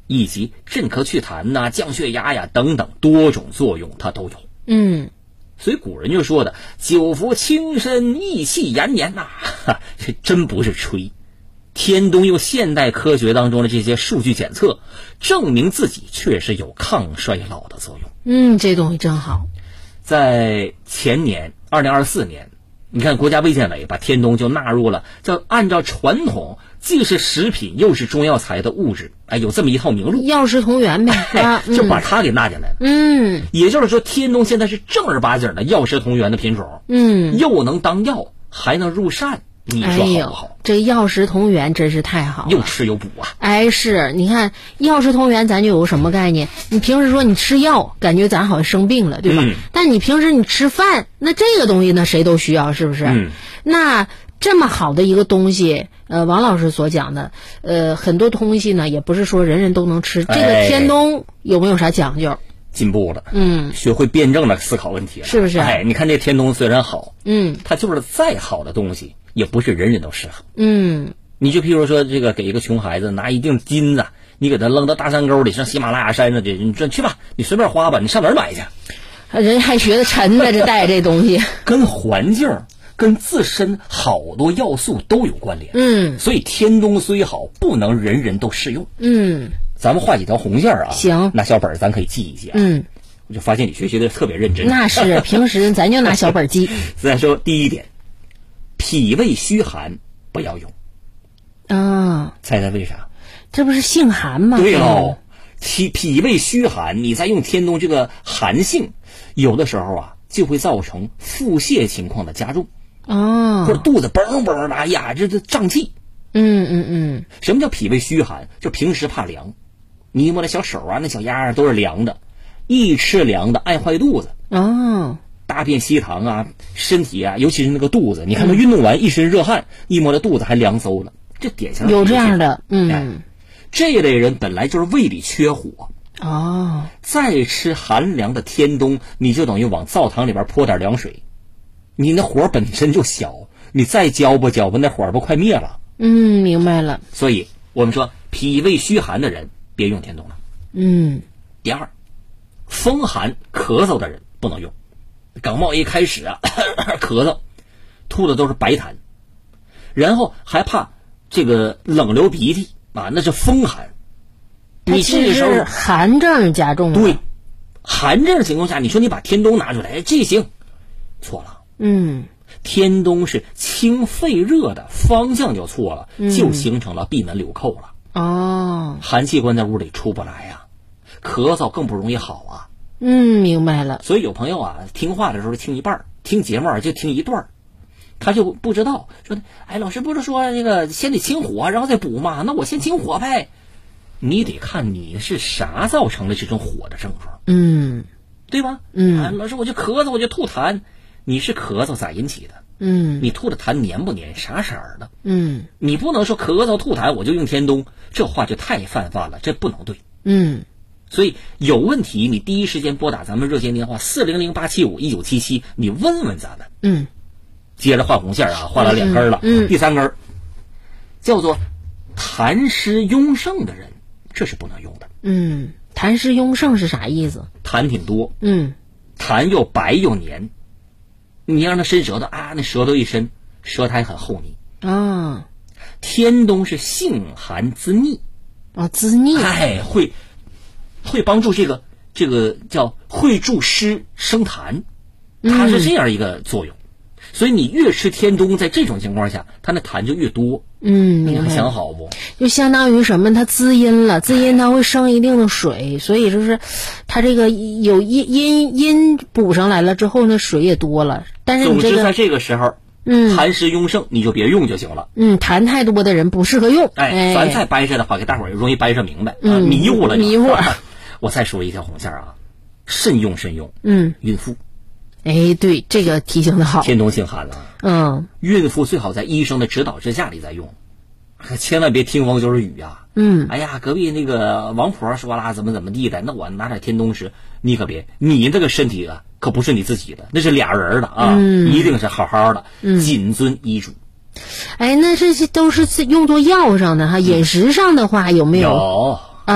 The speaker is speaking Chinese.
以及镇咳祛痰呐、降血压呀等等多种作用它都有。所以古人就说的久服轻身益气延年呐，这真不是吹。天冬用现代科学当中的这些数据检测，证明自己确实有抗衰老的作用。 这东西真好。 在前年2024年，你看国家卫健委把天冬就纳入了叫按照传统既是食品又是中药材的物质，有这么一套名录， 药食同源呗，是吧？ 就把它给纳进来了。也就是说天冬现在是正儿八经的药食同源的品种。又能当药还能入膳，你说好不好？ 这药食同源真是太好了， 又吃又补啊。 是，你看药食同源咱就有什么概念？你平时说你吃药感觉咱好像生病了，对吧？但你平时你吃饭，那这个东西呢谁都需要，是不是？那这么好的一个东西，王老师所讲的，很多东西呢也不是说人人都能吃。这个天冬有没有啥讲究？ 进步了，学会辩证的思考问题了， 是不是？ 你看这天冬虽然好，它就是再好的东西，也不是人人都适合。你就譬如说这个给一个穷孩子拿一锭金子，你给他扔到大山沟里，上喜马拉雅山上去，你说去吧，你随便花吧，你上哪儿买去？ 人还觉得沉呢，这带这东西跟环境跟自身好多要素都有关联。所以天冬虽好，不能人人都适用。咱们画几条红线啊， 行， 拿小本咱可以记一记。我就发现你学习的特别认真。 那是平时咱就拿小本记。 再说第一点，脾胃虚寒不要用。猜猜为啥？ 这不是性寒吗？ 对喽，脾胃虚寒，你再用天冬这个寒性，有的时候啊就会造成腹泻情况的加重。或者肚子嘣嘣的，这胀气。什么叫脾胃虚寒？就平时怕凉，你摸那小手啊，那小丫都是凉的，一吃凉的爱坏肚子。大便稀溏啊，身体啊，尤其是那个肚子，你看他运动完一身热汗，一摸那肚子还凉馊了，这典型有这样的。 这一类人本来就是胃里缺火。再吃寒凉的天冬，你就等于往灶堂里边泼点凉水，你那火本身就小，你再浇吧，那火不快灭了。 明白了。 所以我们说脾胃虚寒的人别用天冬了。第二，风寒咳嗽的人不能用。感冒一开始啊咳嗽吐的都是白痰，然后还怕这个冷流鼻涕啊，那是风寒。你这时候寒症加重了。 对，寒症的情况下，你说你把天冬拿出来，这行错了。天冬是清肺热的，方向就错了，就形成了闭门留寇了。寒气关在屋里出不来呀，咳嗽更不容易好啊。 明白了。 所以有朋友啊，听话的时候听一半，听节目就听一段，他就不知道说，老师不是说这个先得清火，然后再补吗？那我先清火呗。你得看你是啥造成了这种火的症状，对吧？老师我就咳嗽，我就吐痰。你是咳嗽咋引起的？你吐的痰黏不黏？啥色儿的？你不能说咳嗽吐痰我就用天冬，这话就太泛泛了，这不能对。所以有问题，你第一时间拨打咱们热线电话400-875-1977，你问问咱们。接着画红线啊，画了2根了。第3根叫做痰湿壅盛的人，这是不能用的。 痰湿壅盛是啥意思？ 痰挺多，痰又白又黏，你让他伸舌头啊，那舌头一伸，舌苔很厚腻。天冬是性寒滋腻。 滋腻。 会帮助这个叫会助湿生痰，它是这样一个作用。所以你越吃天冬，在这种情况下，它那痰就越多。你还想好不？ 就相当于什么？它滋阴了，滋阴它会生一定的水，所以就是它这个有阴补上来了之后呢，水也多了。但是你总之在这个时候，痰湿壅盛，你就别用就行了。 痰太多的人不适合用。 咱再掰扯的话，给大伙儿容易掰扯明白。迷糊了。我再说一条红线啊，慎用。孕妇。 对，这个提醒的好。 天冬性寒了。孕妇最好在医生的指导之下你再用，千万别听风就是雨啊。隔壁那个王婆说了怎么地的，那我拿点天冬吃，你可别，你这个身体啊可不是你自己的，那是俩人的啊。一定是好好的，谨遵医嘱。 那这些都是用作药上的哈，饮食上的话有没有？